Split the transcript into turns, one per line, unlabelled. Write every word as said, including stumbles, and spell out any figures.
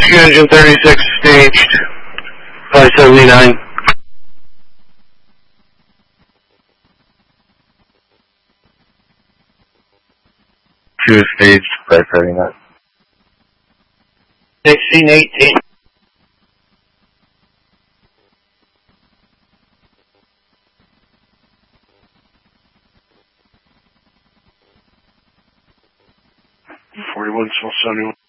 Rescue Engine thirty-six staged, five seventy-nine.
Two staged, five seventy-nine.
sixteen eighteen. forty-one, seventy-one.